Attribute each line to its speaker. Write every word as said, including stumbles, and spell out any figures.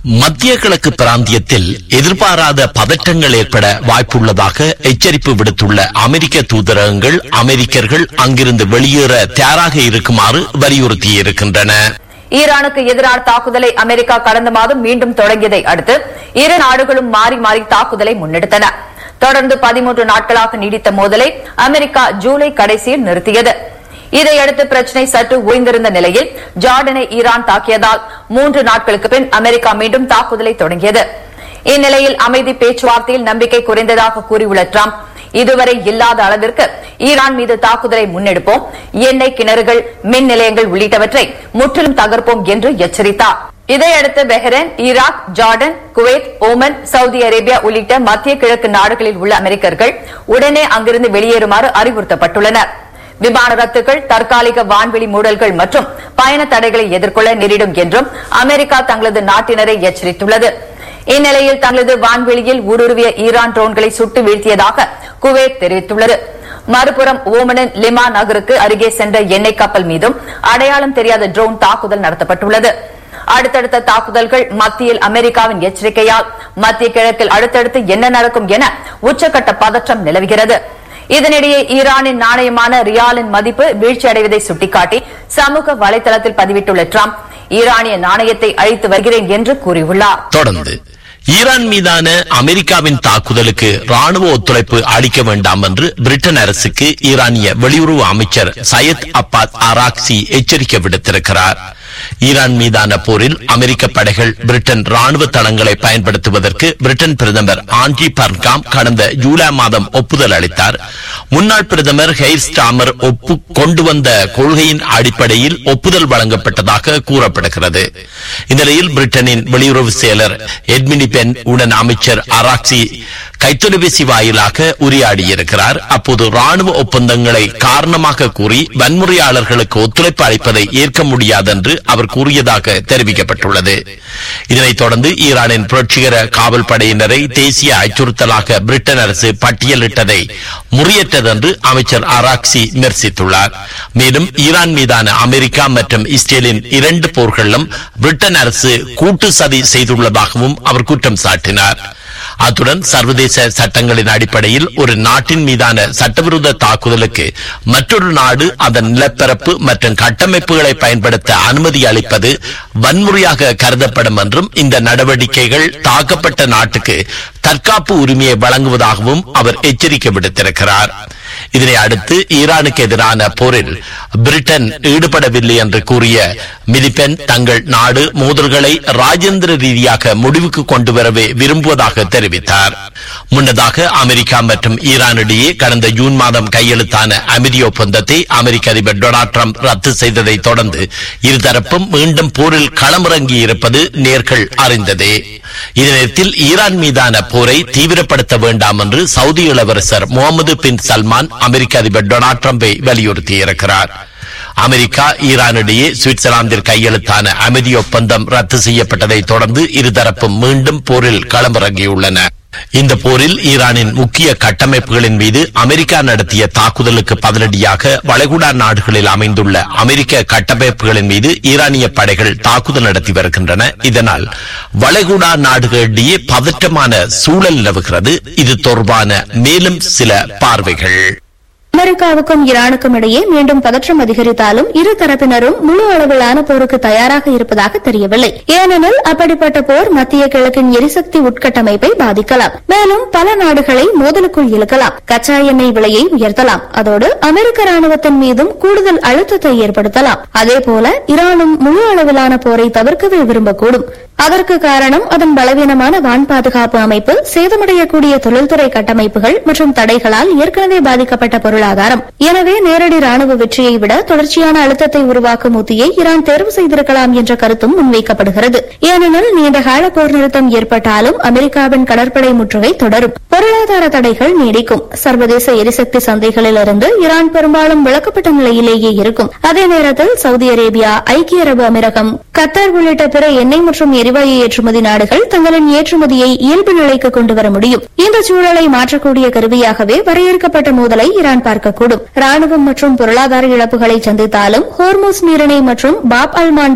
Speaker 1: மத்திய கிழக்கு பிராந்தியத்தில் எதிர்பாராத பதற்றங்கள் ஏற்பட வாய்ப்புள்ளதாக எச்சரிப்பு விடுத்துள்ள அமெரிக்க தூதரகங்கள் அமெரிக்கர்கள் அங்கிருந்து வெளியேற தயாராக இருக்குமாறு வலியுறுத்தியிருக்கின்றன.
Speaker 2: ஈரானுக்கு எதிரான தாக்குதலை அமெரிக்கா கடந்த மாதம் மீண்டும் தொடங்கியதை அடுத்து இரு நாடுகளும் மாறி மாறி தாக்குதலை முன்னெடுத்தன. தொடர்ந்து பதிமூன்று நாட்களாக நீடித்த மோதலை அமெரிக்கா ஜூலை கடைசியில் நிறுத்தியது. இதையடுத்து பிரச்சினை சற்று ஓய்ந்திருந்த நிலையில் ஜார்டனை ஈரான் தாக்கியதால் மூன்று நாட்களுக்கு பின் அமெரிக்கா மீண்டும் தாக்குதலை தொடங்கியது. இந்நிலையில் அமைதி பேச்சுவார்த்தையில் நம்பிக்கை குறைந்ததாக கூறியுள்ள டிரம்ப், இதுவரை இல்லாத அளவிற்கு ஈரான் மீது தாக்குதலை முன்னெடுப்போம், எண்ணெய் கிணறுகள், மின் நிலையங்கள் உள்ளிட்டவற்றை முற்றிலும் தகர்ப்போம் என்று எச்சரித்தார். இதையடுத்து Bahrain, Iraq, Jordan, Kuwait, Oman, Saudi Arabia உள்ளிட்ட மத்திய கிழக்கு நாடுகளில் உள்ள அமெரிக்கர்கள் உடனே அங்கிருந்து வெளியேறுமாறு அறிவுறுத்தப்பட்டுள்ளனர். விமான ரத்துகள், தற்காலிக வான்வெளி மூடல்கள் மற்றும் பயண தடைகளை எதிர்கொள்ள நேரிடும் என்றும் அமெரிக்கா தங்களது நாட்டினரை எச்சரித்துள்ளது. இந்நிலையில் தங்களது வான்வெளியில் ஊடுருவிய ஈரான் ட்ரோன்களை சுட்டு வீழ்த்தியதாக குவைத் தெரிவித்துள்ளது. மறுபுறம் ஓமனின் லிமா நகருக்கு அருகே சென்ற எண்ணெய் கப்பல் மீதும் அடையாளம் தெரியாத ட்ரோன் தாக்குதல் நடத்தப்பட்டுள்ளது. அடுத்தடுத்த தாக்குதல்கள் மத்தியில் அமெரிக்காவின் எச்சரிக்கையால் மத்திய கிழக்கில் அடுத்தடுத்து என்ன நடக்கும் என உச்சக்கட்ட பதற்றம் நிலவுகிறது. இதனிடையே ஈரானின் நாணயமான ரியாலின் மதிப்பு வீழ்ச்சியடைவதை சுட்டிக்காட்டி சமூக வலைதளத்தில் பதிவிட்டுள்ள டிரம்ப், ஈரானிய நாணயத்தை அழித்து வருகிறேன் என்று கூறியுள்ளார்.
Speaker 1: தொடர்ந்து ஈரான் மீதான அமெரிக்காவின் தாக்குதலுக்கு ராணுவ ஒத்துழைப்பு அளிக்க வேண்டாம் என்று பிரிட்டன் அரசுக்கு ஈரானிய வெளியுறவு அமைச்சர் சையத் அப்பாஸ் அராக்சி எச்சரிக்கை விடுத்திருக்கிறார். ஈரான் மீதான போரில் அமெரிக்க படைகள் பிரிட்டன் ராணுவ தளங்களை பயன்படுத்துவதற்கு பிரிட்டன் பிரதமர் ஆண்ட்ரி பர்காம் கடந்த ஜூலை மாதம் ஒப்புதல் அளித்தார். முன்னாள் பிரதமர் ஹெய்ர் ஸ்டாமர் ஒப்பு கொண்டு வந்த கொள்கையின் அடிப்படையில் ஒப்புதல் வழங்கப்பட்டதாக கூறப்படுகிறது. இந்நிலையில் பிரிட்டனின் வெளியுறவு செயலர் எட்மினி பென் உடன் அமைச்சர் அராக்சி கைத்தொலைபேசி வாயிலாக உரையாடியிருக்கிறார். அப்போது ராணுவ ஒப்பந்தங்களை காரணமாக கூறி வன்முறையாளர்களுக்கு ஒத்துழைப்பு அளிப்பதை ஏற்க முடியாது என்று அவர் கூறியதாக தெரிவிக்கப்பட்டுள்ளது. இதனைத் தொடர்ந்து ஈரானின் புரட்சிகர காவல் படையினரை தேசிய அச்சுறுத்தலாக பிரிட்டன் அரசு பட்டியலிட்டதை முறியற்றது என்று அமைச்சர் அராக்சி விமர்சித்துள்ளார். மேலும் ஈரான் மீதான அமெரிக்கா மற்றும் இஸ்ரேலின் இரண்டு போர்களிலும் பிரிட்டன் அரசு கூட்டு சதி செய்துள்ளதாகவும் அவர் குற்றம் சாட்டினார். அத்துடன் சர்வதேச சட்டங்களின் அடிப்படையில் ஒரு நாட்டின் மீதான சட்டவிரோத தாக்குதலுக்கு மற்றொரு நாடு அதன் நிலப்பரப்பு மற்றும் கட்டமைப்புகளை பயன்படுத்த அனுமதி அளிப்பது வன்முறையாக கருதப்படும் என்றும் இந்த நடவடிக்கைகள் தாக்கப்பட்ட நாட்டுக்கு தற்காப்பு உரிமையை வழங்குவதாகவும் அவர் எச்சரிக்கை விடுத்திருக்கிறார். இதனை அடுத்து ஈரானுக்கு எதிரான போரில் பிரிட்டன் ஈடுபடவில்லை என்று கூறிய மிலிபென் தங்கள் நாடு மோதல்களை ராஜேந்திர ரீதியாக முடிவுக்கு கொண்டு வரவே விரும்புவதாக தெரிவித்தார். முன்னதாக அமெரிக்கா மற்றும் ஈரானிடையே கடந்த ஜூன் மாதம் கையெழுத்தான அமைதி ஒப்பந்தத்தை அமெரிக்க அதிபர் டொனால்ட் ட்ரம்ப் ரத்து செய்ததை தொடர்ந்து இருதரப்பும் மீண்டும் போரில் களமிறங்கி இருப்பது நேர்கள் அறிந்ததே. இதனத்தில் ஈரான் மீதான போரை தீவிரப்படுத்த வேண்டாம் என்று சவுதி இளவரசர் முகமது பின் சல்மான் அமெரிக்க அதிபர் டொனால்ட் ட்ரம்பை வலியுறுத்தியிருக்கிறார். அமெரிக்கா ஈரானிடையே சுவிட்சர்லாந்தில் கையெழுத்தான அமைதி ஒப்பந்தம் ரத்து செய்யப்பட்டதை தொடர்ந்து இருதரப்பும் மீண்டும் போரில் களமிறங்கியுள்ளன. இந்த போரில் ஈரானின் முக்கிய கட்டமைப்புகளின் மீது அமெரிக்கா நடத்திய தாக்குதலுக்கு பதிலடியாக வளைகுடா நாடுகளில் அமைந்துள்ள அமெரிக்க கட்டமைப்புகளின் மீது ஈரானிய படைகள் தாக்குதல் நடத்தி வருகின்றன. இதனால் வளைகுடா நாடுகளிடையே பதற்றமான சூழல் நிலவுகிறது. இது தொடர்பான மேலும் சில பார்வைகள்.
Speaker 3: அமெரிக்காவுக்கும் ஈரானுக்கும் இடையே மீண்டும் பதற்றம் அதிகரித்தாலும் இரு தரப்பினரும் முழு அளவிலான போருக்கு தயாராக இருப்பதாக தெரியவில்லை. ஏனெனில் அப்படிப்பட்ட போர் மத்திய கிழக்கின் எரிசக்தி உட்கட்டமைப்பை பாதிக்கலாம், மேலும் பல நாடுகளை மோதலுக்குள் இழுக்கலாம், கச்சா எண்ணெய் விலையை உயர்த்தலாம், அதோடு அமெரிக்க ராணுவத்தின் மீதும் கூடுதல் அழுத்தத்தை ஏற்படுத்தலாம். அதேபோல ஈரானும் முழு அளவிலான போரை தவிர்க்கவே விரும்பக்கூடும். அதற்கு காரணம் அதன் பலவீனமான வான் பாதுகாப்பு அமைப்பு, சேதமடையக்கூடிய தொழில்துறை கட்டமைப்புகள் மற்றும் தடைகளால் ஏற்கனவே பாதிக்கப்பட்ட பொருளாதாரம். எனவே நேரடி ராணுவ வெற்றியை விட தொடர்ச்சியான அழுத்தத்தை உருவாக்கும் உத்தியை ஈரான் தேர்வு செய்திருக்கலாம் என்ற கருத்தும் முன்வைக்கப்படுகிறது. ஏனெனில் நீண்டகால போர் நிறுத்தம் ஏற்பட்டாலும் அமெரிக்காவின் கடற்படை முற்றுகை தொடரும், பொருளாதார தடைகள் நீடிக்கும், சர்வதேச எரிசக்தி சந்தைகளிலிருந்து ஈரான் பெரும்பாலும் விலக்கப்பட்ட நிலையிலேயே இருக்கும். அதே நேரத்தில் சவுதி அரேபியா, ஐக்கிய அரபு அமீரகம், கத்தார் உள்ளிட்ட பிற எண்ணெய் மற்றும் எரிவாயு ஏற்றுமதி நாடுகள் தங்களின் ஏற்றுமதியை இயல்பு நிலைக்கு கொண்டு வர முடியும். இந்த சூழலை மாற்றக்கூடிய கருவியாகவே வரையறுக்கப்பட்ட மோதலை ஈரான் பார்க்கக்கூடும். ராணுவம் மற்றும் பொருளாதார இழப்புகளை சந்தித்தாலும் ஹோர்முஸ் நீரிணை மற்றும் பாப் அல்மான்